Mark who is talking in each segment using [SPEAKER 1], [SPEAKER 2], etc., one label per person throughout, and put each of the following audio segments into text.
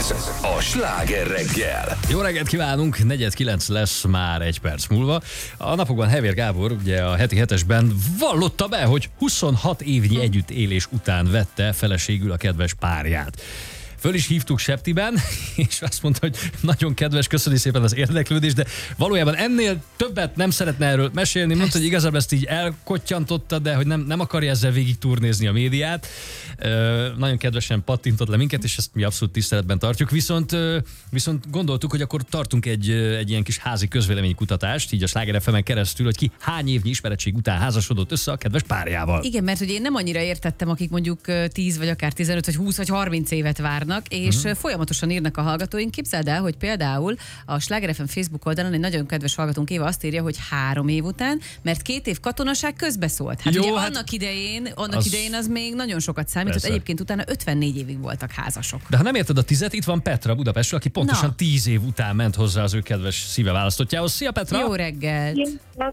[SPEAKER 1] Ez a Sláger reggel.
[SPEAKER 2] Jó reggelt kívánunk, 4:09 lesz már egy perc múlva. A napokban Hevér Gábor, ugye a heti hetesben vallotta be, hogy 26 évnyi együttélés után vette feleségül a kedves párját. Föl is hívtuk Septiben, és azt mondta, hogy nagyon kedves, köszöni szépen az érdeklődést, de valójában ennél többet nem szeretne erről mesélni. Mondta, hogy igazából ezt így elkottyantotta, de hogy nem akarja ezzel végig turnézni a médiát. Nagyon kedvesen pattintott le minket, és ezt mi abszolút tiszteletben tartjuk. Viszont gondoltuk, hogy akkor tartunk egy ilyen kis házi közvéleménykutatást, így a Sláger FM-en keresztül, hogy ki hány évnyi ismerettség után házasodott össze a kedves párjával.
[SPEAKER 3] Igen, mert hogy én nem annyira értettem, akik mondjuk 10 vagy akár 15 vagy 20 vagy 30 évet várnak, és folyamatosan írnak a hallgatóink. Képzeld el, hogy például a Sláger FM Facebook oldalon egy nagyon kedves hallgatónk Éva azt írja, hogy 3 év után, mert 2 év katonaság közbeszólt. Hát
[SPEAKER 2] jó,
[SPEAKER 3] ugye
[SPEAKER 2] hát
[SPEAKER 3] annak idején az még nagyon sokat számított.
[SPEAKER 2] Persze.
[SPEAKER 3] Egyébként utána 54 évig voltak házasok.
[SPEAKER 2] De ha nem érted a 10-et, itt van Petra Budapestről, aki pontosan 10 év után ment hozzá az ő kedves szíve választottjához. Szia Petra!
[SPEAKER 3] Jó reggelt!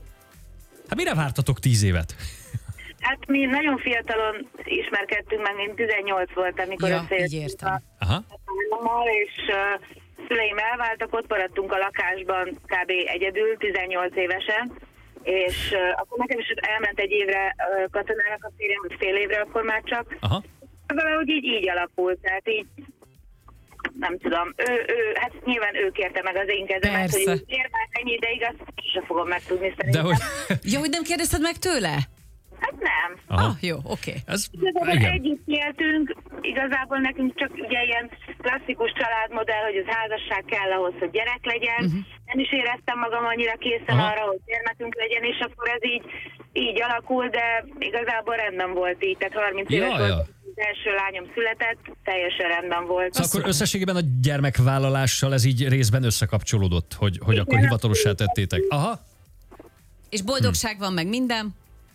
[SPEAKER 2] Hát mire vártatok 10 évet?
[SPEAKER 4] Hát mi nagyon fiatalon ismerkedtünk meg, én 18 voltam, amikor
[SPEAKER 3] Ja, így
[SPEAKER 4] összejöttünk
[SPEAKER 3] értem.
[SPEAKER 2] Aha.
[SPEAKER 4] a párommal, és szüleim elváltak, ott maradtunk a lakásban kb. Egyedül, 18 évesen, és akkor nekem is elment egy évre katonára a férjem, vagy fél évre akkor már csak.
[SPEAKER 2] Aha.
[SPEAKER 4] Valahogy így alakult, tehát így nem tudom, hát nyilván ő kérte meg az én kezemet,
[SPEAKER 3] Persze.
[SPEAKER 4] hogy ér már ennyi ideig, azt sem fogom megtudni szerintem.
[SPEAKER 2] De hogy...
[SPEAKER 3] Ja, hogy nem kérdezted meg tőle?
[SPEAKER 4] Hát nem.
[SPEAKER 2] Aha.
[SPEAKER 3] Jó, oké.
[SPEAKER 2] Ez...
[SPEAKER 4] Igazából
[SPEAKER 2] Igen.
[SPEAKER 4] együtt éltünk, igazából nekünk csak ugye ilyen klasszikus családmodell, hogy az házasság kell ahhoz, hogy gyerek legyen. Nem is éreztem magam annyira készen arra, hogy gyermekünk legyen, és akkor ez így alakul, de igazából rendben volt így. Tehát 30 éves volt, az első lányom született, teljesen rendben volt.
[SPEAKER 2] Szóval akkor összességében a gyermekvállalással ez így részben összekapcsolódott, hogy akkor hivatalossá tettétek. Aha.
[SPEAKER 3] És boldogság van meg minden?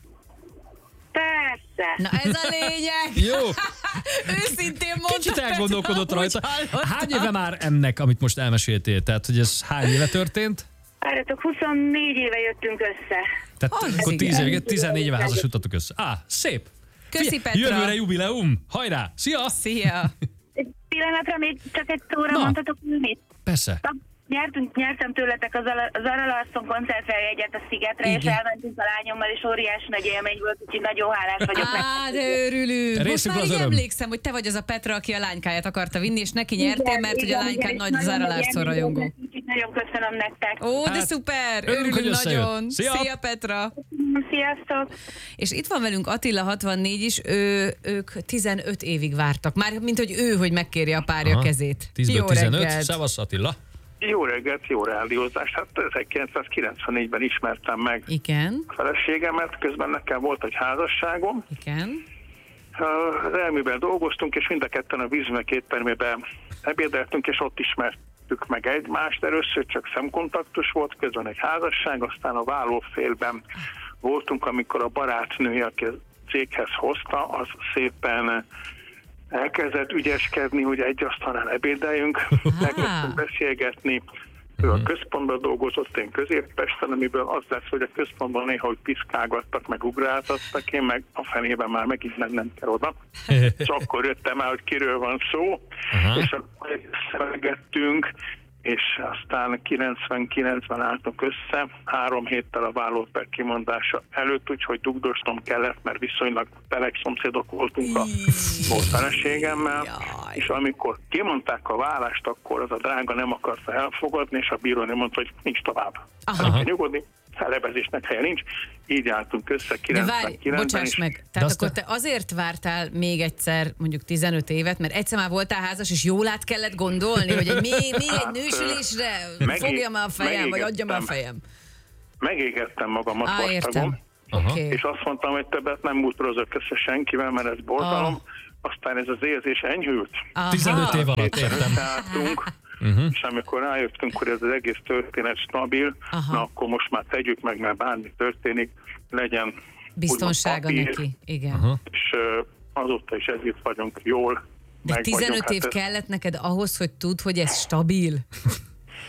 [SPEAKER 4] Persze.
[SPEAKER 3] Na ez a lényeg!
[SPEAKER 2] Jó.
[SPEAKER 3] Őszintén mondta.
[SPEAKER 2] Kicsit elgondolkodott
[SPEAKER 3] Petra,
[SPEAKER 2] rajta.
[SPEAKER 3] úgy hallottam.
[SPEAKER 2] Hány éve már ennek, amit most elmeséltél? Tehát, hogy ez hány éve történt?
[SPEAKER 4] Várjatok, 24 éve jöttünk össze.
[SPEAKER 2] Tehát
[SPEAKER 3] Az
[SPEAKER 2] akkor
[SPEAKER 3] igen.
[SPEAKER 2] 10 éve, 14 éve házasodtatok össze. Szép.
[SPEAKER 3] Köszi,
[SPEAKER 2] Figyelj,
[SPEAKER 3] Petra.
[SPEAKER 2] Jövőre jubileum. Hajrá. Szia.
[SPEAKER 3] Szia!
[SPEAKER 4] Egy pillanatra még csak egy szóra
[SPEAKER 2] Na.
[SPEAKER 4] mondhatok mit?
[SPEAKER 2] Persze.
[SPEAKER 4] Nyertem tőletek az Aralarszon koncertre jegyet a Szigetre, és
[SPEAKER 3] Igen.
[SPEAKER 4] elmentünk a lányommal, és óriási nagy élmény volt, úgyhogy nagyon hálás vagyok nektek.
[SPEAKER 3] Á, de örülünk. Most
[SPEAKER 2] Részünkről
[SPEAKER 3] már
[SPEAKER 2] az
[SPEAKER 3] így
[SPEAKER 2] öröm.
[SPEAKER 3] emlékszem, hogy te vagy az a Petra, aki a lánykáját akarta vinni, és neki nyertél, mert ugye a lánykád
[SPEAKER 4] és
[SPEAKER 3] nagy
[SPEAKER 4] nagyon
[SPEAKER 3] Zara
[SPEAKER 4] nagy
[SPEAKER 3] Larson
[SPEAKER 4] élmény volt,
[SPEAKER 3] rajongó.
[SPEAKER 4] úgyhogy nagyon köszönöm nektek.
[SPEAKER 3] Ó, de
[SPEAKER 2] Hát,
[SPEAKER 3] szuper!
[SPEAKER 2] örülünk, hogy
[SPEAKER 3] Örülünk
[SPEAKER 2] összejött.
[SPEAKER 3] nagyon.
[SPEAKER 2] Szia!
[SPEAKER 3] Szia, Petra!
[SPEAKER 4] Sziasztok!
[SPEAKER 3] És itt van velünk Attila 64 is, ők 15 évig vártak. Már mint hogy ő, hogy megkérje a párja kezét.
[SPEAKER 2] 10-ből
[SPEAKER 3] Jó
[SPEAKER 2] 15.
[SPEAKER 3] reggelt.
[SPEAKER 2] Szevasz Attila.
[SPEAKER 5] Jó reggelt, jó rádiózást. Hát 1994-ben ismertem meg
[SPEAKER 3] Igen,
[SPEAKER 5] a feleségemet, közben nekem volt egy házasságom.
[SPEAKER 3] igen.
[SPEAKER 5] Az Elműben dolgoztunk, és mind a ketten a Vízmek éttermében ebédeltünk, és ott ismertük meg egymást. Először csak szemkontaktus volt, közben egy házasság, aztán a vállófélben voltunk, amikor a barátnője, aki a céghez hozta, az szépen elkezdett ügyeskedni, hogy egy asztalnál ebédeljünk, elkezdtünk beszélgetni. Ő a központban dolgozott, én Közép-Pesten, amiből az lesz, hogy a központban néha hogy piszkálgattak, meg ugráltattak, én meg a fenében már megint nem kell oda. És akkor jöttem el, hogy kiről van szó, és akkor szemelgettünk, és aztán 99-ben álltunk össze, 3 héttel a vállóper kimondása előtt, úgyhogy dugdosnom kellett, mert viszonylag meleg szomszédok voltunk a volt feleségemmel, és amikor kimondták a vállást, akkor az a drága nem akarta elfogadni, és a bírónő mondta, hogy nincs tovább. El kell nyugodni, felebezésnek helye nincs, így álltunk össze
[SPEAKER 3] De várj,
[SPEAKER 5] 99-ben.
[SPEAKER 3] bocsáss meg. Tehát akkor te azért vártál még egyszer, mondjuk 15 évet, mert egyszer már voltál házas, és jól át kellett gondolni, hogy még egy nősülésre fogjam a fejem, vagy adjam a fejem.
[SPEAKER 5] Megégettem magamat vastagon.
[SPEAKER 3] Értem. Oké.
[SPEAKER 5] És azt mondtam, hogy többet nem bútorozok össze senkivel, mert ez borzalom. Aztán ez az érzés enyhült.
[SPEAKER 2] 15 év alatt értem.
[SPEAKER 5] Álltunk, és amikor rájöttünk, hogy ez az egész történet stabil, na akkor most már tegyük meg, mert bármi történik, legyen
[SPEAKER 3] Biztonsága
[SPEAKER 5] úgymond papír,
[SPEAKER 3] neki, igen.
[SPEAKER 5] és azóta is együtt vagyunk jól.
[SPEAKER 3] De
[SPEAKER 5] meg
[SPEAKER 3] 15
[SPEAKER 5] vagyunk,
[SPEAKER 3] év
[SPEAKER 5] hát ez-
[SPEAKER 3] kellett neked ahhoz, hogy tudd, hogy ez stabil?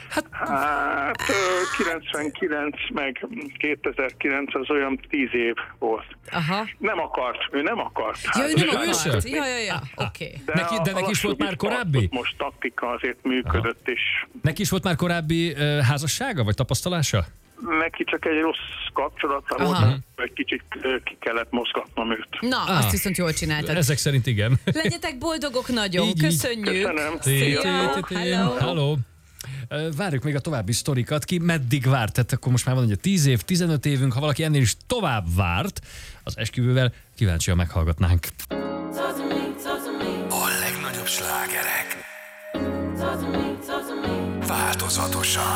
[SPEAKER 5] Hát 99 meg 2009 az olyan 10 év volt.
[SPEAKER 3] Aha.
[SPEAKER 5] Ő nem akart.
[SPEAKER 3] Ja, ő nem
[SPEAKER 2] ő
[SPEAKER 3] akart.
[SPEAKER 2] sem?
[SPEAKER 3] Ja. Oké.
[SPEAKER 2] De neki is volt már korábbi?
[SPEAKER 5] Most taktika azért működött, és
[SPEAKER 2] Neki is volt már korábbi házassága, vagy tapasztalása?
[SPEAKER 5] neki csak egy rossz kapcsolata
[SPEAKER 3] Aha.
[SPEAKER 5] volt, egy kicsit ki kellett mozgatnom őt.
[SPEAKER 3] Na, azt viszont jól csináltad.
[SPEAKER 2] Ezek szerint igen.
[SPEAKER 3] Legyetek boldogok nagyon.
[SPEAKER 2] Így.
[SPEAKER 3] Köszönjük.
[SPEAKER 5] Köszönöm.
[SPEAKER 3] Szia. Hello.
[SPEAKER 2] Hello. Várjuk még a további sztorikat. Ki meddig várt? Tehát akkor most már van, hogy 10 év, 15 évünk, ha valaki ennél is tovább várt, az esküvővel kíváncsian meghallgatnánk.